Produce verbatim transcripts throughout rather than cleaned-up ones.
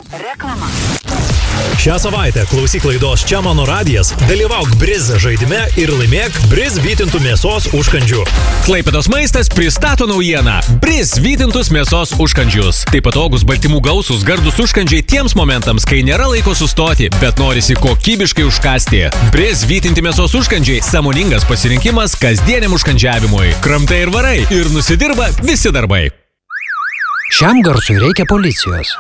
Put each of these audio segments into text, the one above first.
Reklama. Šią savaitę klausyk laidos Čia mano radijas, dalyvauk Briz žaidime ir laimėk Briz vytintų mėsos užkandžių. Klaipėdos maistas pristato naujieną Briz vytintus mėsos užkandžius. Tai patogus baltymų gausūs gardus užkandžiai tiems momentams, kai nėra laiko sustoti, bet norisi kokybiškai užkąsti. Briz vytinti mėsos užkandžiai – sąmoningas pasirinkimas kasdieniam užkandžiavimui. Kramtai ir varai ir nusidirba visi darbai. Šiam garsui reikia policijos.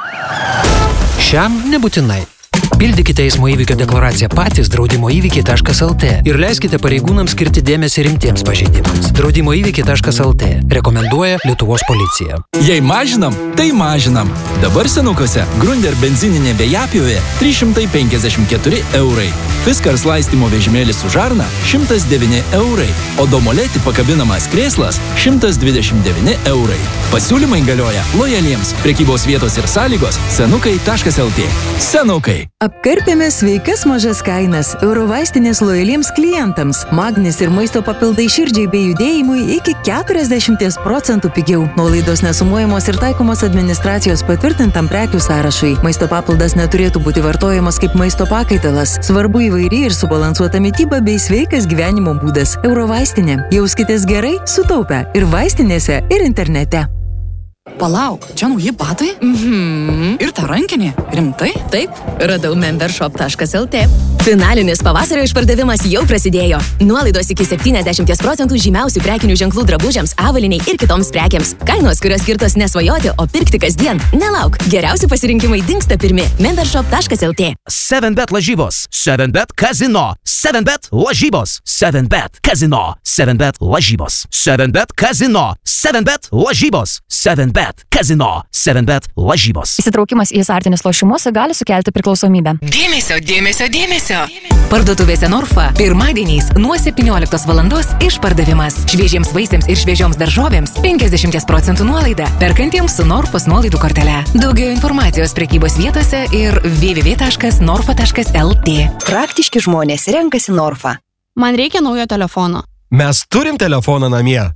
Šiam nebūtinai. Pildykite eismo įvykio deklaraciją patys draudimo įvykiai taškas el tė ir leiskite pareigūnams skirti dėmesį rimtiems pažeidimams. draudimo įvykiai taškas el tė rekomenduoja Lietuvos policija. Jei mažinam, tai mažinam. Dabar senukose Grunder benzininė vėjapjovė trys šimtai penkiasdešimt keturi eurai. Fiskars laistymo vežimėlis su žarna šimtas devyni eurai, o Domoleti pakabinamas krėslas šimtas dvidešimt devyni eurai. Pasiūlymai galioja lojaliems. Prekybos vietos ir sąlygos senukai taškas el tė. Senukai. Apkarpėme sveikas mažas kainas Eurovaistinės lojaliems klientams. Magnis ir maisto papildai širdžiai bei judėjimui iki keturiasdešimt procentų pigiau. Nuolaidos nesumuojamos ir taikomos administracijos patvirtintam prekių sąrašui. Maisto papildas neturėtų būti vartojamas kaip maisto pakaitalas. Svarbu įvairi ir subalansuota mityba bei sveikas gyvenimo būdas. Eurovaistinė. Jauskitės gerai, sutaupę ir vaistinėse, ir internete. Palauk, čia nauji batai? Mhm. Ir ta rankinė? Rimtai? Taip, radau membershop taškas el tė. Finalinis pavasario išpardavimas jau prasidėjo. Nuolaidos iki septyniasdešimt procentų žymiausių prekinių ženklų drabužiams, avaliniai ir kitoms prekiams. Kainos, kurios skirtos nesvajoti, o pirkti kasdien. Nelauk, geriausi pasirinkimai dingsta pirmi. membershop taškas el tė. seven bet lažybos, seven bet kazino, seven bet lažybos, seven bet kazino, seven bet lažybos, seven bet kazino, seven bet lažybos, seven bet kazino, seven bet lažybos. Įsitraukimas į azartinius lošimus gali sukelti priklausomybę. Dėmesio, dėmesio, dėmesio. Parduotuvėse Norfa pirmadieniais nuo septynioliktos valandos išpardavimas. Šviežiems vaisiams ir šviežioms daržovėms penkiasdešimt procentų nuolaida. Perkantiems su Norfos nuolaidų kortele. Daugiau informacijos prekybos vietose ir w w w taškas norfa taškas el tė. Praktiški žmonės renkasi Norfa. Man reikia naujo telefono. Mes turim telefoną namie.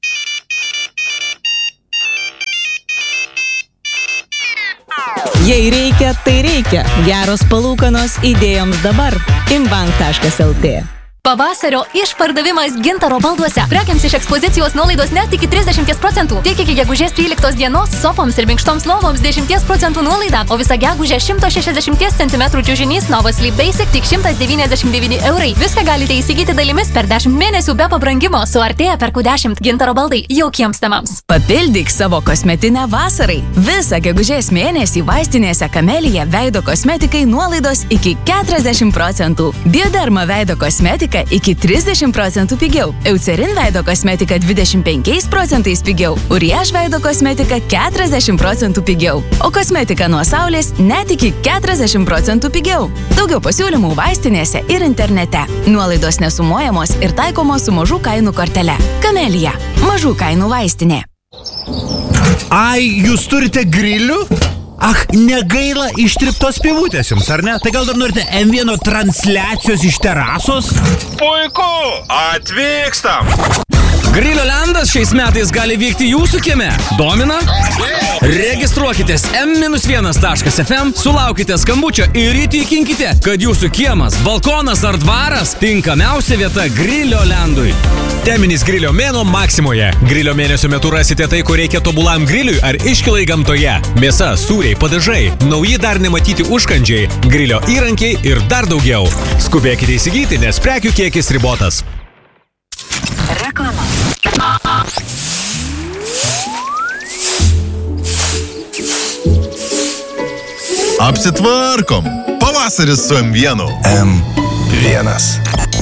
Jei reikia, tai reikia. Geros palūkanos idėjoms dabar. imbank taškas el tė. Pavasario išpardavimas Gintaro balduose. Prekiams iš ekspozicijos nuolaidos net iki trisdešimt procentų. Tiek iki gegužės tryliktos dienos sofoms ir minkštoms lovoms dešimt procentų nuolaida, o visą gegužę šimto šešiasdešimt centimetrų čiužinys Nova Sleep Basic tik šimtas devyniasdešimt devyni eurai. Viską galite įsigyti dalimis per dešimt mėnesių be pabrangimo. Suartėja per Q dešimt Gintaro baldai jaukiems temams. Papildyk savo kosmetinę vasarai. Visą gegužės mėnesį vaistinėse Kamelija veido kosmetikai nuolaidos iki keturiasdešimt procentų. Bioderma veido kosmetika iki trisdešimt procentų pigiau. Eucerin veido kosmetika dvidešimt penkiais procentais pigiau. Uriaž veido kosmetika keturiasdešimt procentų pigiau. O kosmetika nuo saulės net iki keturiasdešimt procentų pigiau. Daugiau pasiūlymų vaistinėse ir internete. Nuolaidos nesumuojamos ir taikomos su mažų kainų kortele. Kamelija. Mažų kainų vaistinė. Ai, jūs turite grilių? Ach, negaila ištriptos pivutės jums, ar ne? Tai gal dar norite em vieno transliacijos iš terasos? Puiku! Atvykstam! Grilio lendas šiais metais gali vykti jūsų kieme. Domina? Registruokitės em vienas taškas ef em, sulaukite skambučio ir įtikinkite, kad jūsų kiemas, balkonas ar dvaras tinkamiausia vieta Grilio lendui. Teminis Grilio mėnuo Maksimoje. Grilio mėnesio metu rasite tai, ko reikia tobulam griliui ar iškilai gamtoje. Mėsa, sūriai, padažai, nauji dar nematyti užkandžiai, Grilio įrankiai ir dar daugiau. Skubėkite įsigyti, nes prekių kiekis ribotas. Reklama. Apsitvarkom. Pavasaris su em vienu. em vienas.